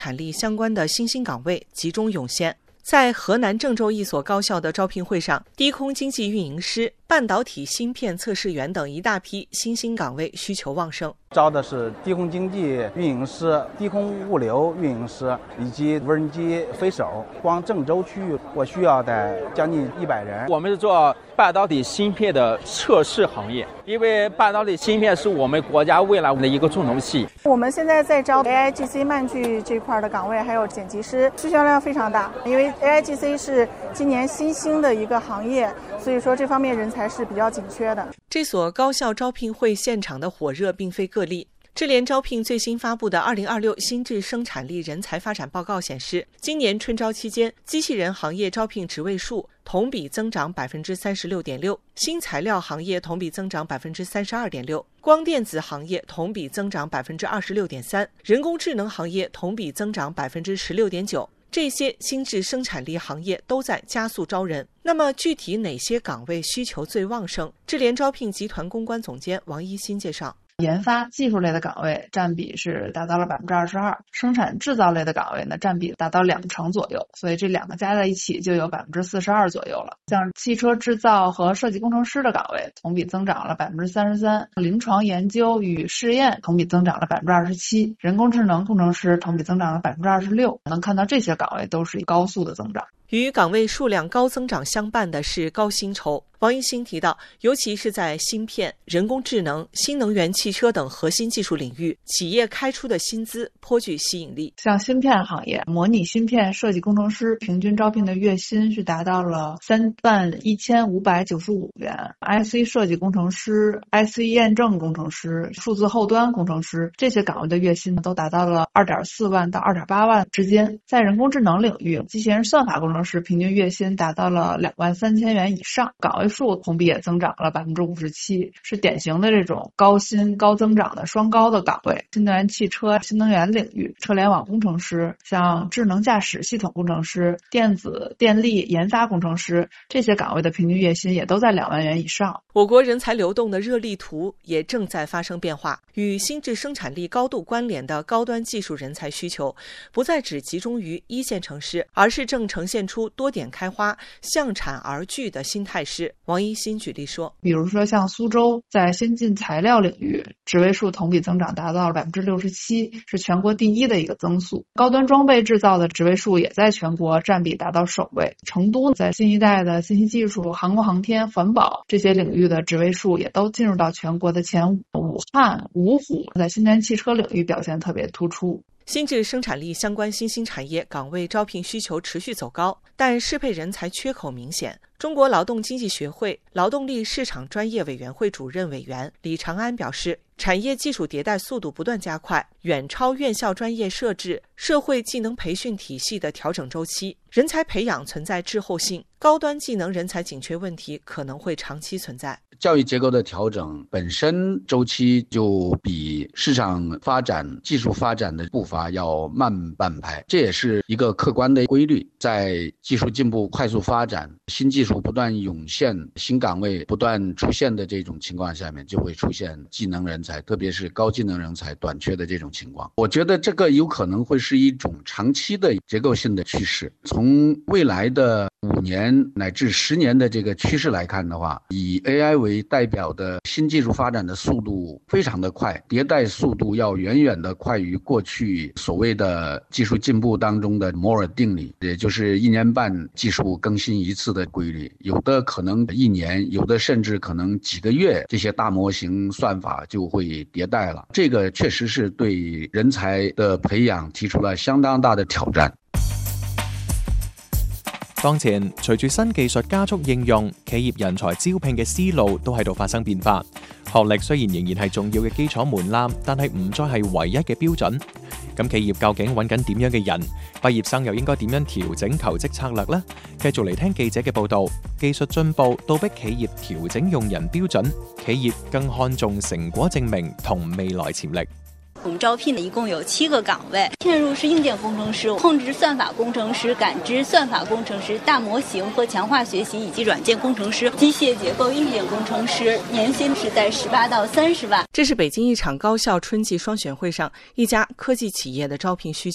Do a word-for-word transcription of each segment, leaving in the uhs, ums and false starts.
产力相关的新兴岗位集中涌现。在河南郑州一所高校的招聘会上，低空经济运营师、半导体芯片测试员等一大批新兴岗位需求旺盛。 招的是低空经济运营师、低空物流运营师以及无人机飞手。光郑州区域我需要的将近一百人。 我们是做半导体芯片的测试行业，因为半导体芯片是我们国家未来的一个重头戏。 我们现在在招 A I G C 慢锯这块的岗位，还有剪辑师，需求量非常大。因为 A I G C 是今年新兴的一个行业，所以说这方面人才是比较紧缺的。 这所高校招聘会现场的火热并非个例。智联招聘最新发布的二零二六新质生产力人才发展报告显示，今年春招期间，机器人行业招聘职位数同比增长 百分之三十六点六， 新材料行业同比增长 百分之三十二点六， 光电子行业同比增长 百分之二十六点三， 人工智能行业同比增长 百分之十六点九。这些新质生产力行业都在加速招人。那么具体哪些岗位需求最旺盛？智联招聘集团公关总监王一新介绍。 研发技术类的岗位占比是达到了 百分之二十二， 生产制造类的岗位呢占比达到两成左右，所以这两个加在一起就有 百分之四十二 左右了。像汽车制造和设计工程师的岗位同比增长了 百分之三十三， 临床研究与试验同比增长了 百分之二十七， 人工智能工程师同比增长了 百分之二十六。 能看到这些岗位都是高速的增长。 与岗位数量高增长相伴的是高薪酬。王一新提到，尤其是在芯片、人工智能、新能源汽车等核心技术领域，企业开出的薪资颇具吸引力。 像芯片行业，模拟芯片设计工程师平均招聘的月薪是达到了三万一千五百九十五元 ，I C 设计工程师、I C 验证工程师、数字后端工程师这些岗位的月薪都达到了二点四万到二点八万之间。在人工智能领域，机器人算法工程师平均月薪达到了两万三千元以上，岗位数同比也增长了 百分之五十七， 是典型的这种高薪高增长的双高的岗位。新能源汽车、新能源领域，车联网工程师、像智能驾驶系统工程师、电子电力研发工程师，这些岗位的平均月薪也都在两万元以上。 我国人才流动的热力图也正在发生变化，与新质生产力高度关联的高端技术人才需求不再只集中于一线城市，而是正呈现出多点开花、向产而聚的新态势。王一新举例说， 比如说像苏州在先进材料领域职位数同比增长达到了 百分之六十七， 是全国第一的一个增速。高端装备制造的职位数也在全国占比达到首位。成都在新一代的信息技术、航空航天、环保这些领域的职位数也都进入到全国的前五。武汉、芜湖在新能源汽车领域表现特别突出。 新质生产力相关新兴产业岗位招聘需求持续走高，但适配人才缺口明显。中国劳动经济学会劳动力市场专业委员会主任委员李长安表示，产业技术迭代速度不断加快，远超院校专业设置、社会技能培训体系的调整周期，人才培养存在滞后性，高端技能人才紧缺问题可能会长期存在。 教育结构的调整本身周期就比市场发展、技术发展的步伐要慢半拍，这也是一个客观的规律。在技术进步快速发展、新技术不断涌现、新岗位不断出现的这种情况下面，就会出现技能人才，特别是高技能人才短缺的这种情况。我觉得这个有可能会是一种长期的结构性的趋势。从未来的五年乃至十年的这个趋势来看的话，以 A I 为代表的新技术发展的速度非常的快，迭代速度要远远的快于过去所谓的技术进步当中的摩尔定律，也就是一年半技术更新一次的规律，有的可能一年，有的甚至可能几个月，这些大模型算法就会迭代了。这个确实是对人才的培养提出了相当大的挑战。 當前隨住新技術加速應用，企業人才招聘嘅思路都喺度發生變化。學歷雖然仍然係重要嘅基礎門檻，但係唔再係唯一嘅標準。咁企業究竟揾緊點樣嘅人？畢業生又應該點樣調整求職策略呢？繼續嚟聽記者嘅報導，技術進步倒逼企業調整用人標準，企業更看重成果證明同未來潛力。 我们招聘的一共有七个岗位，嵌入式硬件工程师、控制算法工程师、感知算法工程师、大模型和强化学习以及软件工程师、机械结构硬件工程师，年薪是在十八到三十万。 这是北京一场高校春季双选会上一家科技企业的招聘需求。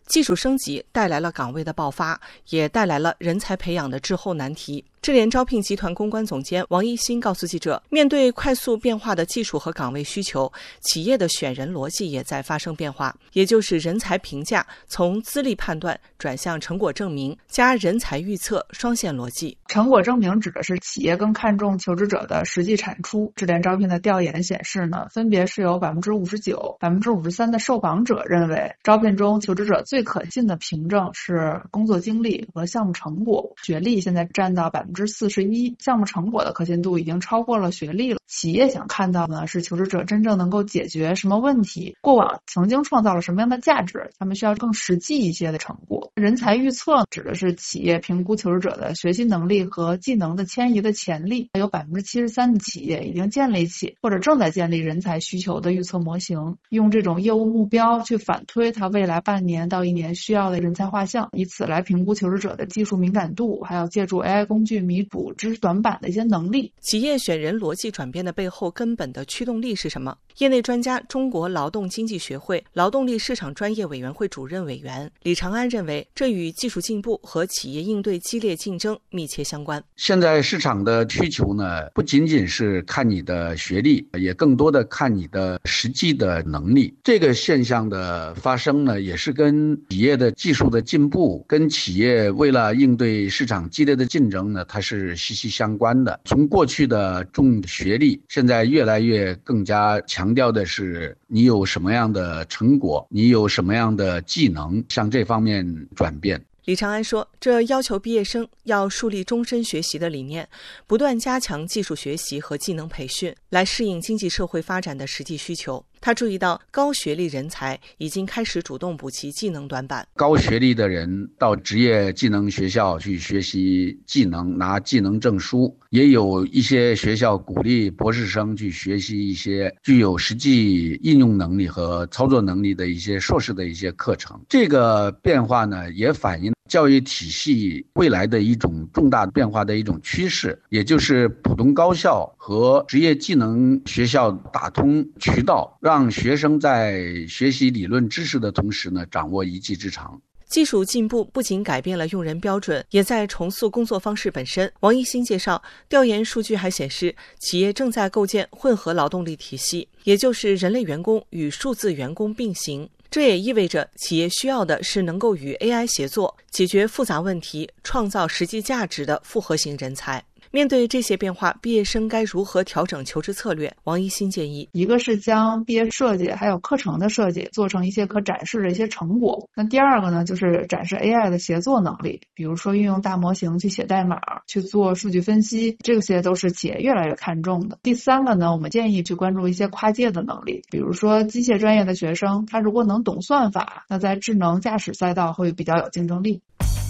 技术升级带来了岗位的爆发，也带来了人才培养的滞后难题。智联招聘集团公关总监王一新告诉记者，面对快速变化的技术和岗位需求，企业的选人逻辑也在发生变化，也就是人才评价从资历判断转向成果证明加人才预测双线逻辑。 成果证明指的是企业更看重求职者的实际产出。智联招聘的调研显示呢，分别是有百分之五十九、百分之五十三的受访者认为，招聘中求职者最可信的凭证是工作经历和项目成果。学历现在占到百分之四十一，项目成果的可信度已经超过了学历了。企业想看到呢，是求职者真正能够解决什么问题，过往曾经创造了什么样的价值，他们需要更实际一些的成果。人才预测指的是企业评估求职者的学习能力和技能的迁移的潜力，有百分之七十三的企业已经建立起或者正在建立人才需求的预测模型，用这种业务目标去反推它未来半年到一年需要的人才画像，以此来评估求职者的技术敏感度，还有借助 A I 工具弥补知识短板的一些能力。 企业选人逻辑转变的背后根本的驱动力是什么？业内专家、中国劳动经济学会劳动力市场专业委员会主任委员李长安认为，这与技术进步和企业应对激烈竞争密切相关。 现在市场的需求呢，不仅仅是看你的学历，也更多的看你的实际的能力。这个现象的发生呢，也是跟企业的技术的进步，跟企业为了应对市场激烈的竞争呢，它是息息相关的。从过去的重学历，现在越来越更加强调的是你有什么样的成果，你有什么样的技能，向这方面转变。 李长安说，这要求毕业生要树立终身学习的理念，不断加强技术学习和技能培训，来适应经济社会发展的实际需求。他注意到高学历人才已经开始主动补齐技能短板。 高学历的人到职业技能学校去学习技能，拿技能证书，也有一些学校鼓励博士生去学习一些具有实际应用能力和操作能力的一些硕士的一些课程。这个变化呢，也反映教育体系未来的一种重大变化的一种趋势，也就是普通高校和职业技能学校打通渠道，让学生在学习理论知识的同时呢，掌握一技之长。 技术进步不仅改变了用人标准，也在重塑工作方式本身。王一新介绍，调研数据还显示，企业正在构建混合劳动力体系，也就是人类员工与数字员工并行。这也意味着企业需要的是能够与 A I 协作，解决复杂问题、创造实际价值的复合型人才。面对这些变化，毕业生该如何调整求职策略？王一新建议， 一个是将毕业设计还有课程的设计做成一些可展示的一些成果。那第二个呢，就是展示 A I 的协作能力，比如说运用大模型去写代码、去做数据分析，这些都是企业越来越看重的。第三个呢，我们建议去关注一些跨界的能力，比如说机械专业的学生，他如果能懂算法，那在智能驾驶赛道会比較有競爭力。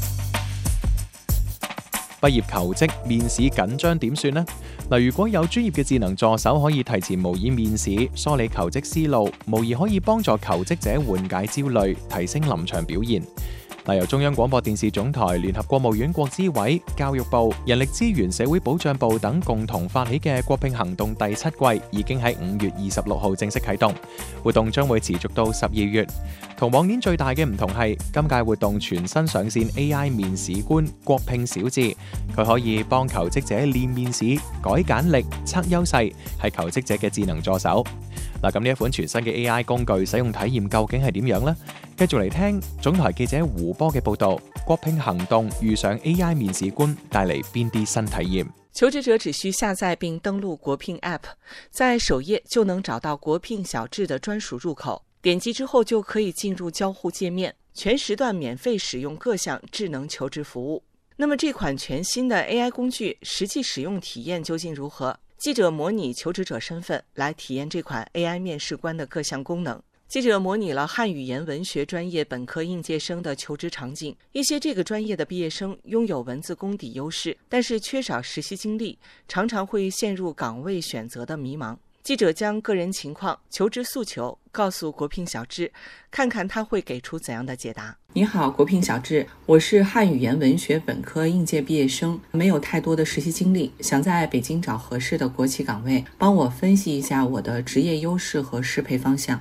畢業求職面試緊張點算呢？嗱，如果有專業嘅智能助手可以提前模擬面試，梳理求職思路，無疑可以幫助求職者緩解焦慮，提升臨場表現。嗱，由中央廣播電視總台聯合國務院國資委、教育部、人力資源社會保障部等共同發起嘅國聘行動第七季已經喺五月二十六號正式啟動，活動將會持續到十二月。同往年最大嘅唔同係，今屆活動全新上線 A I 面試官國聘小智，佢可以幫求職者練面試、改簡歷、測優勢，係求職者嘅智能助手。嗱，咁呢一款全新嘅 A I 工具使用體驗究竟係點樣呢？繼續嚟聽總台記者胡波嘅報導，國聘行動遇上 A I 面試官帶嚟邊啲新體驗？ 求職者只需下載並登錄國聘 App， 在首頁就能找到國聘小智的專屬入口。點擊之後就可以進入交互界面，全時段免費使用各項智能求職服務。那麼這款全新的 A I 工具實際使用體驗究竟如何？記者模擬求職者身份來體驗這款 A I 面試官的各項功能。記者模擬了漢語言文學專業本科應屆生的求職場景，一些這個專業的畢業生擁有文字功底優勢，但是缺少實習經歷，常常會陷入崗位選擇的迷茫。記者將個人情況、求職訴求告訴國聘小智，看看他會給出怎樣的解答。你好，國聘小智，我是漢語言文學本科應屆畢業生，沒有太多的實習經歷，想在北京找合適的國企崗位，幫我分析一下我的職業優勢和適配方向。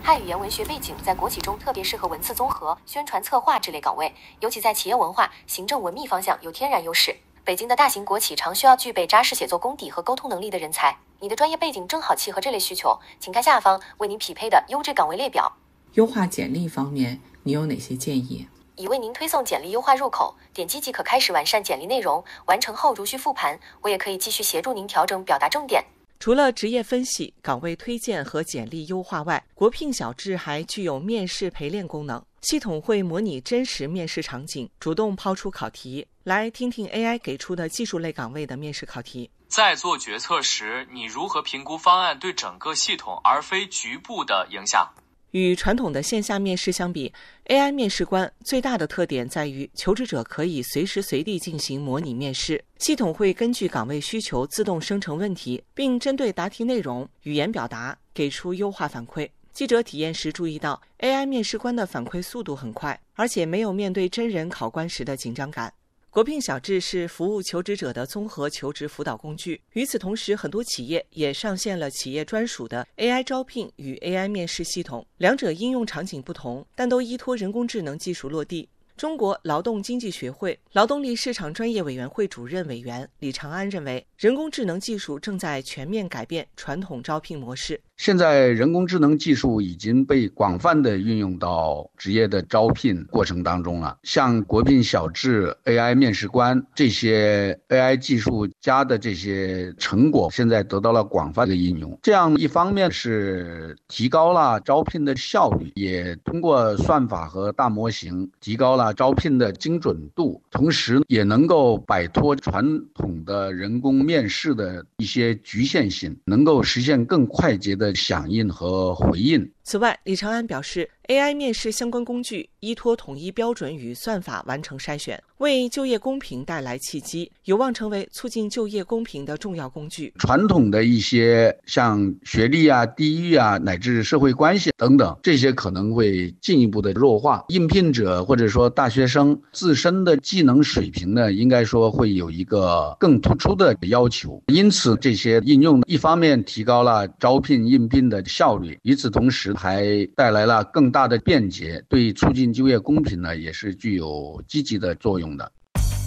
汉语言文学背景在国企中特别适合文字综合、宣传策划之类岗位，尤其在企业文化、行政文秘方向有天然优势。北京的大型国企常需要具备扎实写作功底和沟通能力的人才，你的专业背景正好契合这类需求，请看下方为您匹配的优质岗位列表。 优化简历方面，你有哪些建议？ 已为您推送简历优化入口，点击即可开始完善简历内容，完成后如需复盘，我也可以继续协助您调整表达重点。 除了职业分析、岗位推荐和简历优化外，国聘小智还具有面试陪练功能。系统会模拟真实面试场景，主动抛出考题。来听听 A I 给出的技术类岗位的面试考题。 在做决策时，你如何评估方案对整个系统而非局部的影响？ 与传统的线下面试相比， A I 面试官最大的特点在于求职者可以随时随地进行模拟面试，系统会根据岗位需求自动生成问题，并针对答题内容、语言表达给出优化反馈。记者体验时注意到 A I 面试官的反馈速度很快，而且没有面对真人考官时的紧张感。国聘小智是服务求职者的综合求职辅导工具。与此同时，很多企业也上线了企业专属的 A I 招聘与 A I 面试系统，两者应用场景不同，但都依托人工智能技术落地。中国劳动经济学会劳动力市场专业委员会主任委员李长安认为，人工智能技术正在全面改变传统招聘模式。 现在人工智能技术已经被广泛的运用到职业的招聘过程当中了，像国聘小智、A I 面试官这些 A I 技术家的这些成果，现在得到了广泛的应用。这样一方面是提高了招聘的效率，也通过算法和大模型提高了招聘的精准度，同时也能够摆脱传统的人工面试的一些局限性，能够实现更快捷的响应和回应。 此外，李长安表示 ，A I 面试相关工具依托统一标准与算法完成筛选，为就业公平带来契机，有望成为促进就业公平的重要工具。 传统的一些像学历啊、地域啊，乃至社会关系等等，这些可能会进一步的弱化。应聘者或者说大学生自身的技能水平呢，应该说会有一个更突出的要求。因此，这些应用一方面提高了招聘应聘的效率，与此同时还带来了更大的便捷，对促进就业公平呢，也是具有积极的作用的。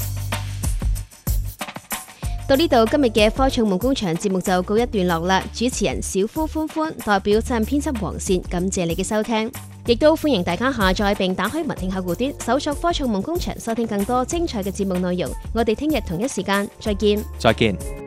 到呢度，今日嘅科創夢工場節目就告一段落啦。主持人小夫歡歡代表責任編輯黃倩，感謝你嘅收聽，亦都歡迎大家下載並打開文聽客戶端，搜索科創夢工場，收聽更多精彩嘅節目內容。我哋聽日同一時間再見。 再見。